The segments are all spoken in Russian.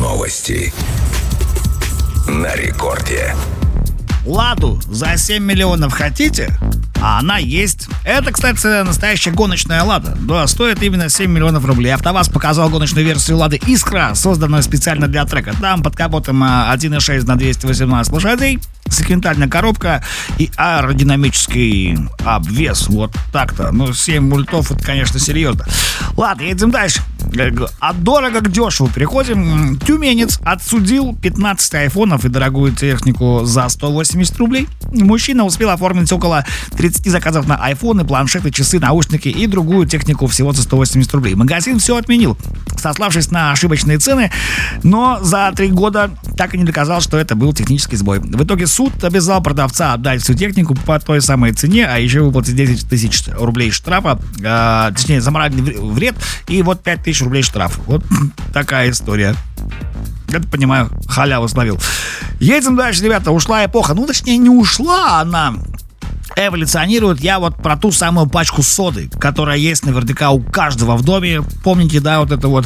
Новости на рекорде. Ладу за 7 миллионов хотите? А она есть. Это, кстати, настоящая гоночная Лада. Да, стоит именно 7 миллионов рублей. АвтоВАЗ показал гоночную версию Лады Искра, созданную специально для трека. Там под капотом 1.6 на 218 лошадей, секвентальная коробка и аэродинамический обвес. Вот так-то. 7 мультов, это, конечно, серьезно. Ладно, едем дальше. От дорого к дешеву переходим. Тюменец отсудил 15 айфонов и дорогую технику за 180 рублей. Мужчина успел оформить около 30 заказов на айфоны, планшеты, часы, наушники и другую технику всего за 180 рублей. Магазин все отменил, сославшись на ошибочные цены, но за 3 года так и не доказал, что это был технический сбой. В итоге суд обязал продавца отдать всю технику по той самой цене, а еще выплатить 10 тысяч рублей штрафа, точнее, за моральный вред, и вот 5 тысяч рублей штраф. Вот такая история. Я понимаю, халяву словил. Едем дальше, ребята. Ушла эпоха. Точнее, не ушла она. Эволюционирует. Я вот про ту самую пачку соды, которая есть наверняка у каждого в доме. Помните, да, вот это вот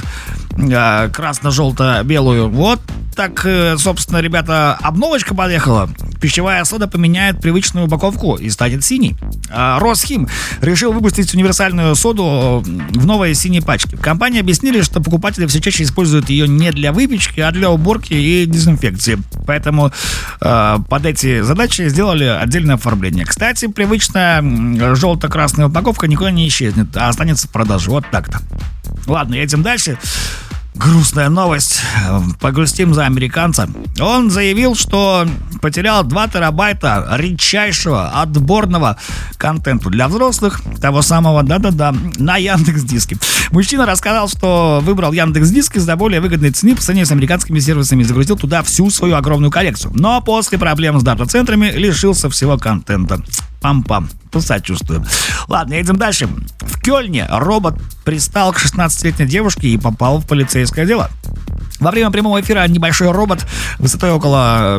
красно-желто-белую. Вот так, собственно, ребята, обновочка подъехала. Пищевая сода поменяет привычную упаковку и станет синей. Росхим решил выпустить универсальную соду в новой синей пачке. Компании объяснили, что покупатели все чаще используют ее не для выпечки, а для уборки и дезинфекции. Поэтому под эти задачи сделали отдельное оформление. Кстати, привычная желто-красная упаковка никуда не исчезнет, а останется в продаже. Вот так-то. Ладно, едем дальше. Грустная новость. Погрустим за американца. Он заявил, что потерял 2 терабайта редчайшего отборного контента для взрослых, того самого, да-да-да, на Яндекс.Диске. Мужчина рассказал, что выбрал Яндекс.Диск из-за более выгодной цены по сравнению с американскими сервисами и загрузил туда всю свою огромную коллекцию. Но после проблем с дата-центрами лишился всего контента. Пам-пам. Посочувствуем. Ладно, едем дальше. В Кёльне робот пристал к 16-летней девушке и попал в полицейское дело. Во время прямого эфира небольшой робот высотой около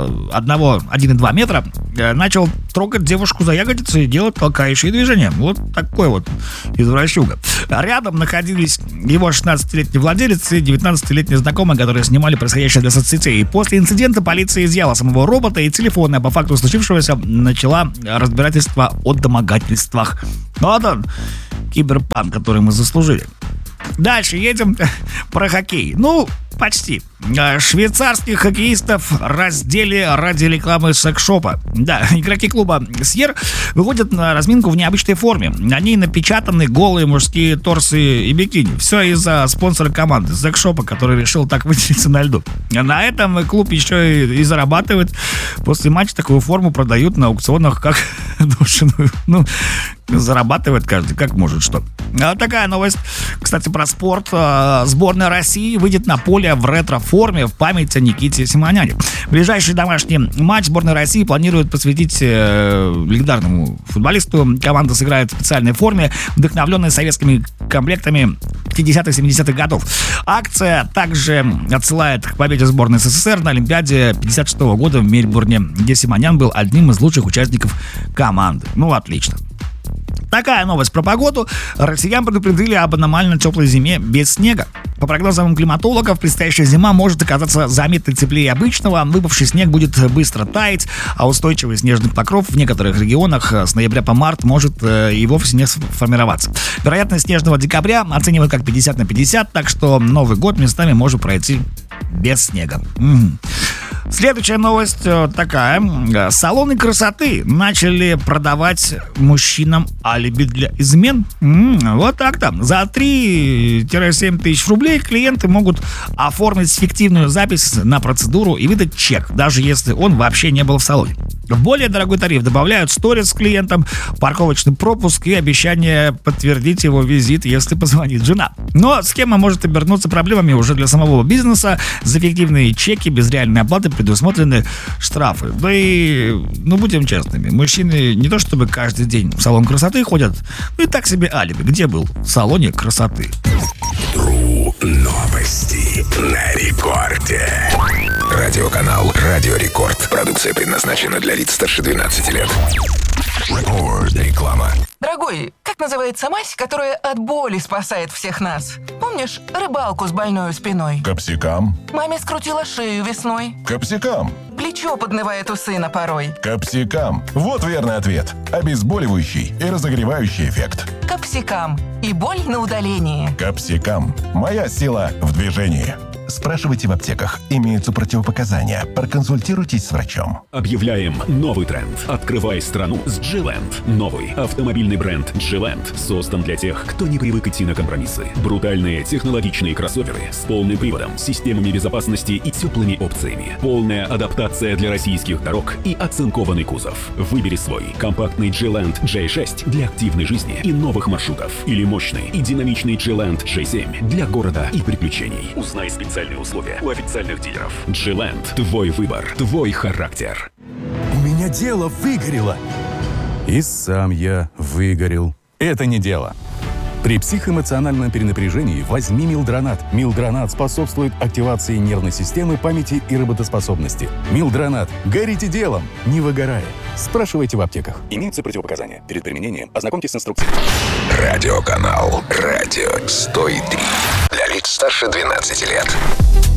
1,2 метра начал трогать девушку за ягодицы и делать толкающие движения. Вот такой вот извращуга. Рядом находились его 16-летний владелец и 19-летняя знакомая, которые снимали происходящее для соцсетей. И после инцидента полиция изъяла самого робота и телефоны, а по факту случившегося начала разбирательство о домогательствах. Вот он, киберпанк, который мы заслужили. Дальше едем про хоккей. Почти. Швейцарских хоккеистов раздели ради рекламы секс-шопа. Да, игроки клуба Сьер выходят на разминку в необычной форме. На ней напечатаны голые мужские торсы и бикини. Все из-за спонсора команды, секс-шопа, который решил так выделиться на льду. На этом клуб еще и зарабатывает. После матча такую форму продают на аукционах как душевную. Зарабатывает каждый, как может что. Такая новость, кстати, про спорт. Сборная России выйдет на поле в ретро-форме в память о Никите Симоняне. Ближайший домашний матч сборной России планирует посвятить легендарному футболисту. Команда сыграет в специальной форме, вдохновленной советскими комплектами 50-70-х годов. Акция также отсылает к победе сборной СССР на Олимпиаде 1956 года в Мельбурне, где Симонян был одним из лучших участников команды. Отлично. Такая новость про погоду. Россиян предупредили об аномально теплой зиме без снега. По прогнозам климатологов, предстоящая зима может оказаться заметно теплее обычного. Выпавший снег будет быстро таять, а устойчивый снежный покров в некоторых регионах с ноября по март может и вовсе не сформироваться. Вероятность снежного декабря оценивают как 50/50, так что Новый год местами может пройти без снега. Следующая новость такая. Салоны красоты начали продавать мужчинам алиби для измен. Вот так-то. За 3-7 тысяч рублей клиенты могут оформить фиктивную запись на процедуру и выдать чек, даже если он вообще не был в салоне. В более дорогой тариф добавляют сторис с клиентом, парковочный пропуск и обещание подтвердить его визит, если позвонит жена. Но схема может обернуться проблемами уже для самого бизнеса. За фиктивные чеки без реальной оплаты предусмотрены штрафы. Да и, будем честными, мужчины не то чтобы каждый день в салон красоты ходят, и так себе алиби. Где был? В салоне красоты. Новости на рекорде. Радиоканал «Радио Рекорд». Продукция предназначена для лиц старше 12 лет. Реклама. Дорогой, как называется мазь, которая от боли спасает всех нас? Помнишь рыбалку с больной спиной? Капсикам. Маме скрутила шею весной. Капсикам. Плечо поднывает у сына порой. Капсикам. Вот верный ответ. Обезболивающий и разогревающий эффект. Капсикам. И боль на удалении. Капсикам. Моя сила в движении. Спрашивайте в аптеках. Имеются противопоказания. Проконсультируйтесь с врачом. Объявляем новый тренд. Открывай страну с G-Land. Новый автомобильный бренд G-Land создан для тех, кто не привык идти на компромиссы. Брутальные технологичные кроссоверы с полным приводом, системами безопасности и теплыми опциями. Полная адаптация для российских дорог и оцинкованный кузов. Выбери свой компактный G-Land J6 для активной жизни и новых маршрутов. Или мощный и динамичный G-Land J7 для города и приключений. Узнай специальные условия у официальных дилеров. G-Land. Твой выбор. Твой характер. У меня дело выгорело. И сам я выгорел. Это не дело. При психоэмоциональном перенапряжении возьми Милдронат. Милдронат способствует активации нервной системы, памяти и работоспособности. Милдронат. Горите делом, не выгорая. Спрашивайте в аптеках. Имеются противопоказания. Перед применением ознакомьтесь с инструкцией. Радиоканал «Радио 103». Для лиц старше 12 лет.